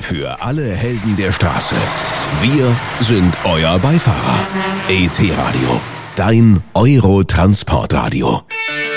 Für alle Helden der Straße. Wir sind euer Beifahrer. ET Radio. Dein Euro-Transportradio.